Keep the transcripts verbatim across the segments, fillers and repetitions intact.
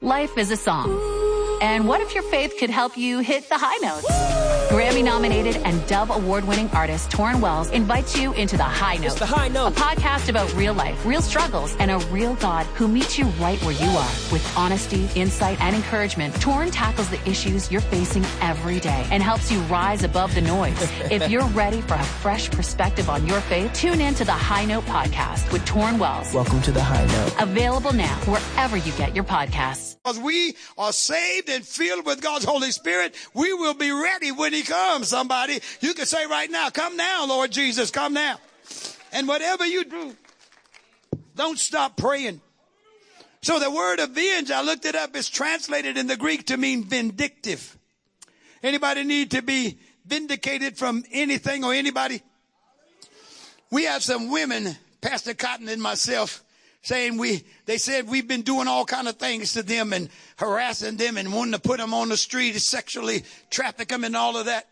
Life is a song. And what if your faith could help you hit the high notes? Grammy-nominated and Dove Award-winning artist Torrin Wells invites you into The High Note. It's The High Note. A podcast about real life, real struggles, and a real God who meets you right where you are. With honesty, insight, and encouragement, Torrin tackles the issues you're facing every day and helps you rise above the noise. If you're ready for a fresh perspective on your faith, tune in to The High Note podcast with Torrin Wells. Welcome to The High Note. Available now wherever you get your podcasts. Because we are saved and filled with God's Holy Spirit, we will be ready when he comes, somebody. You can say right now, come now, Lord Jesus, come now. And whatever you do, don't stop praying. So the word avenge, I looked it up, is translated in the Greek to mean vindictive. Anybody need to be vindicated from anything or anybody? We have some women, Pastor Cotton and myself, saying we, they said we've been doing all kind of things to them and harassing them and wanting to put them on the street, sexually traffic them and all of that.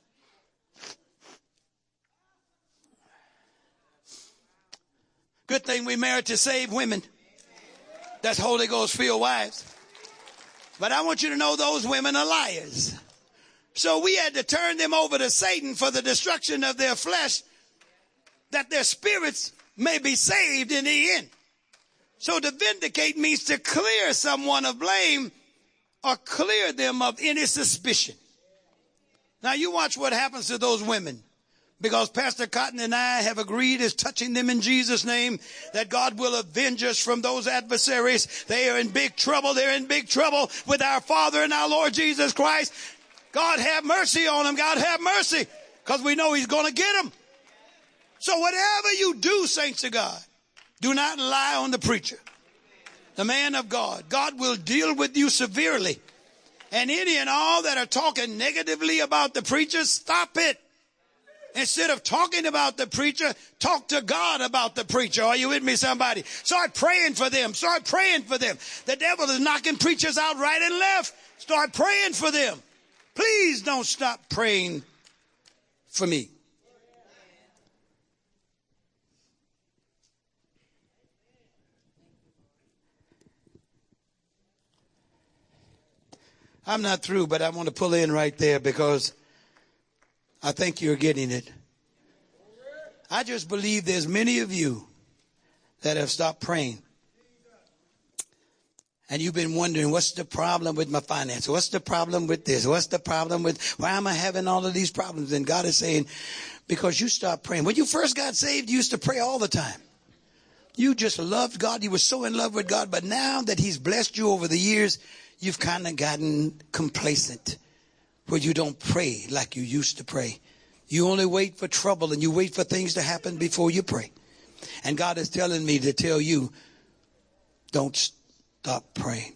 Good thing we married to save women. That's Holy Ghost filled wives. But I want you to know those women are liars. So we had to turn them over to Satan for the destruction of their flesh, that their spirits may be saved in the end. So to vindicate means to clear someone of blame or clear them of any suspicion. Now you watch what happens to those women, because Pastor Cotton and I have agreed, as touching them in Jesus' name, that God will avenge us from those adversaries. They are in big trouble. They're in big trouble with our Father and our Lord Jesus Christ. God have mercy on them. God have mercy, because we know he's going to get them. So whatever you do, saints of God, do not lie on the preacher, the man of God. God will deal with you severely. And any and all that are talking negatively about the preacher, stop it. Instead of talking about the preacher, talk to God about the preacher. Are you with me, somebody? Start praying for them. Start praying for them. The devil is knocking preachers out right and left. Start praying for them. Please don't stop praying for me. I'm not through, but I want to pull in right there because I think you're getting it. I just believe there's many of you that have stopped praying. And you've been wondering, what's the problem with my finances? What's the problem with this? What's the problem with, why am I having all of these problems? And God is saying, because you stopped praying. When you first got saved, you used to pray all the time. You just loved God. You were so in love with God. But now that he's blessed you over the years, you've kind of gotten complacent, where you don't pray like you used to pray. You only wait for trouble and you wait for things to happen before you pray. And God is telling me to tell you, don't stop praying.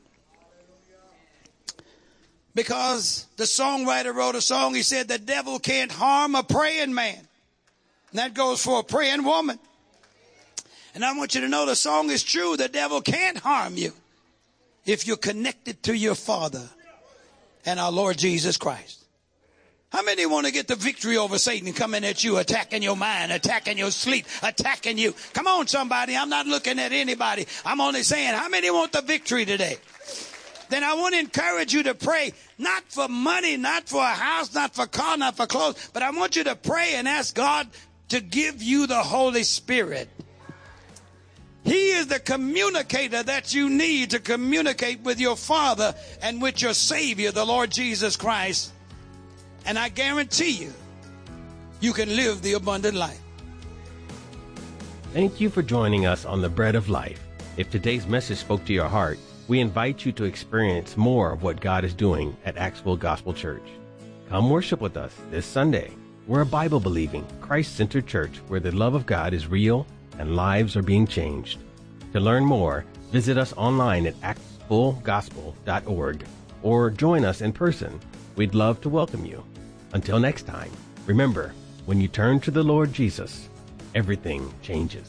Because the songwriter wrote a song, he said, the devil can't harm a praying man. And that goes for a praying woman. And I want you to know the song is true. The devil can't harm you if you're connected to your Father and our Lord Jesus Christ. How many want to get the victory over Satan coming at you, attacking your mind, attacking your sleep, attacking you? Come on, somebody. I'm not looking at anybody. I'm only saying, how many want the victory today? Then I want to encourage you to pray, not for money, not for a house, not for a car, not for clothes, but I want you to pray and ask God to give you the Holy Spirit. He is the communicator that you need to communicate with your Father and with your Savior, the Lord Jesus Christ. And I guarantee you, you can live the abundant life. Thank you for joining us on The Bread of Life. If today's message spoke to your heart, we invite you to experience more of what God is doing at Axville Gospel Church. Come worship with us this Sunday. We're a Bible-believing, Christ-centered church where the love of God is real and lives are being changed. To learn more, visit us online at axville gospel dot org or join us in person. We'd love to welcome you. Until next time, remember, when you turn to the Lord Jesus, everything changes.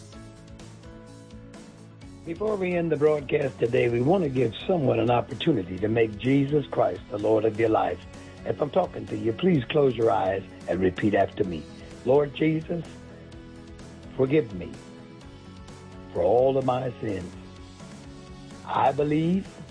Before we end the broadcast today, we want to give someone an opportunity to make Jesus Christ the Lord of your life. If I'm talking to you, please close your eyes and repeat after me. Lord Jesus, forgive me for all of my sins. I believe